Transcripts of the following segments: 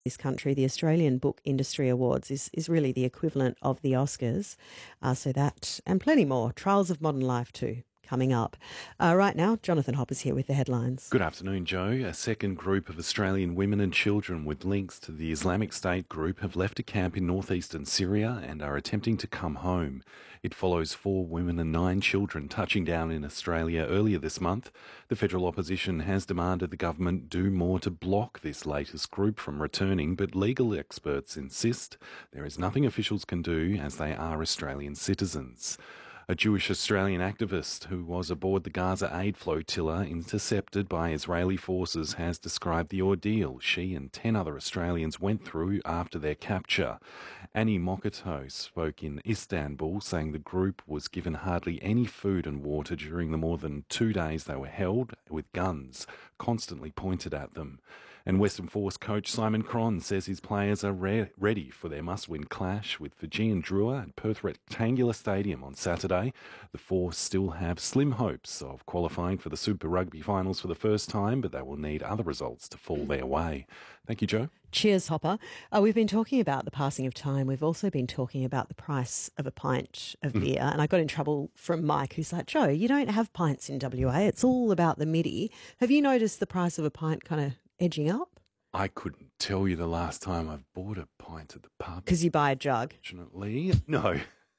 this country, the Australian Book Industry Awards is really the equivalent of the Oscars. So that and plenty more. Trials of Modern Life too, coming up. Right now, Jonathan Hopper's here with the headlines. Good afternoon, Joe. A second group of Australian women and children with links to the Islamic State group have left a camp in northeastern Syria and are attempting to come home. It follows 4 women and 9 children touching down in Australia earlier this month. The federal opposition has demanded the government do more to block this latest group from returning, but legal experts insist there is nothing officials can do as they are Australian citizens. A Jewish Australian activist who was aboard the Gaza aid flotilla intercepted by Israeli forces has described the ordeal she and 10 other Australians went through after their capture. Annie Mokato spoke in Istanbul, saying the group was given hardly any food and water during the more than 2 days they were held, with guns constantly pointed at them. And Western Force coach Simon Cron says his players are ready for their must-win clash with Fijian Drua at Perth Rectangular Stadium on Saturday. The Force still have slim hopes of qualifying for the Super Rugby finals for the first time, but they will need other results to fall their way. Thank you, Joe. Cheers, Hopper. We've been talking about the passing of time. We've also been talking about the price of a pint of beer. And I got in trouble from Mike, who's like, Joe, you don't have pints in WA. It's all about the midi. Have you noticed the price of a pint kind of edging up? I couldn't tell you the last time I've bought a pint at the pub. Because you buy a jug? Fortunately, no.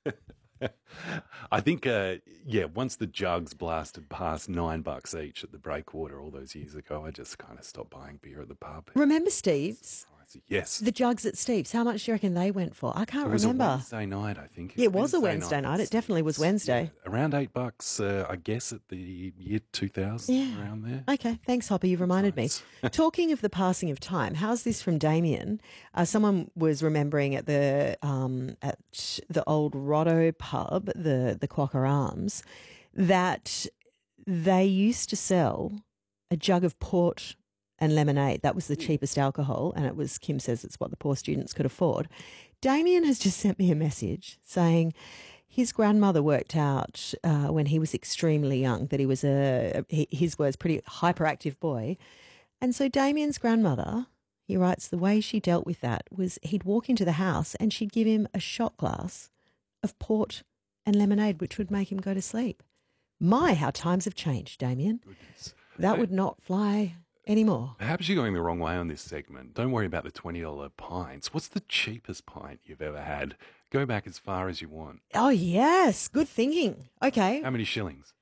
I think, once the jugs blasted past $9 each at the Breakwater all those years ago, I just kind of stopped buying beer at the pub. Remember Steve's? Yes. The jugs at Steve's, how much do you reckon they went for? I can't remember. It was a Wednesday night, I think. Yeah, it was a Wednesday night. It definitely was Wednesday. Yeah, around $8, I guess, at the year 2000, around there. Okay, thanks, Hopper. You've reminded me. Talking of the passing of time, how's this from Damien? Someone was remembering at the old Rotto pub, the Quokka Arms, that they used to sell a jug of port and lemonade. That was the cheapest alcohol, and it was, Kim says, it's what the poor students could afford. Damien has just sent me a message saying his grandmother worked out when he was extremely young that he was his words, pretty hyperactive boy. And so Damien's grandmother, he writes, the way she dealt with that was he'd walk into the house and she'd give him a shot glass of port and lemonade, which would make him go to sleep. My, how times have changed, Damien. Goodness. That would not fly anymore. Perhaps you're going the wrong way on this segment. Don't worry about the $20 pints. What's the cheapest pint you've ever had? Go back as far as you want. Oh, yes. Good thinking. Okay. How many shillings?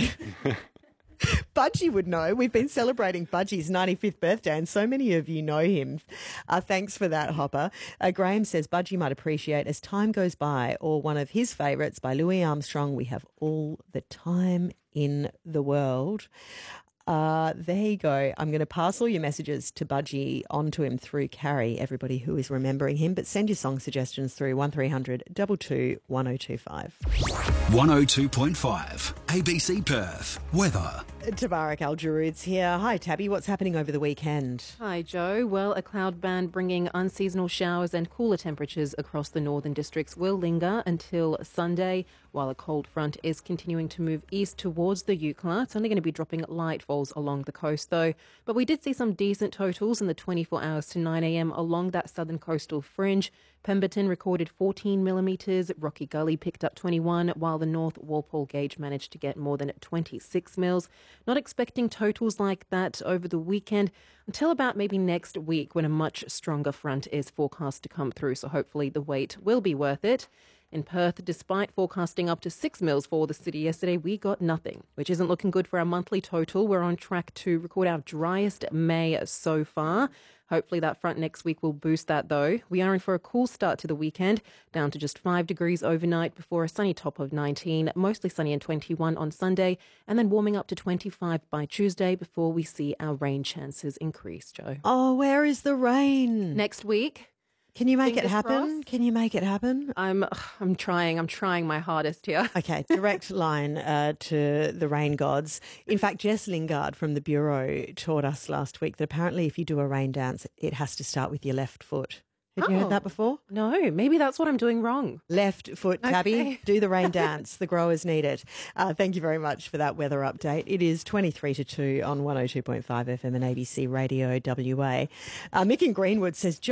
Budgie would know. We've been celebrating Budgie's 95th birthday and so many of you know him. Thanks for that, Hopper. Graham says Budgie might appreciate As Time Goes By, or one of his favourites by Louis Armstrong, We Have All the Time in the World. There you go. I'm going to pass all your messages to Budgie onto him through Carrie, everybody who is remembering him. But send your song suggestions through 1300 22 1025. 102.5 ABC Perth. Weather. Tabarak Al-Jaroud's here. Hi, Tabby. What's happening over the weekend? Hi, Joe. Well, a cloud band bringing unseasonal showers and cooler temperatures across the northern districts will linger until Sunday, while a cold front is continuing to move east towards the Eucla. It's only going to be dropping light falls along the coast, though. But we did see some decent totals in the 24 hours to 9 a.m. along that southern coastal fringe. Pemberton recorded 14 millimetres, Rocky Gully picked up 21, while the North Walpole gauge managed to get more than 26 mils. Not expecting totals like that over the weekend until about maybe next week when a much stronger front is forecast to come through, so hopefully the wait will be worth it. In Perth, despite forecasting up to 6 mils for the city yesterday, we got nothing, which isn't looking good for our monthly total. We're on track to record our driest May so far. Hopefully that front next week will boost that, though. We are in for a cool start to the weekend, down to just 5 degrees overnight before a sunny top of 19, mostly sunny and 21 on Sunday, and then warming up to 25 by Tuesday before we see our rain chances increase, Joe. Oh, where is the rain? Next week. Can you make it Fingers happen? crossed. Can you make it happen? I'm trying my hardest here. Okay, direct line to the rain gods. In fact, Jess Lingard from the Bureau taught us last week that apparently if you do a rain dance, it has to start with your left foot. Have you heard that before? No, maybe that's what I'm doing wrong. Left foot, Tabby. Okay. Do the rain dance. The growers need it. Thank you very much for that weather update. It is 23 to 2 on 102.5 FM and ABC Radio WA. Mick in Greenwood says,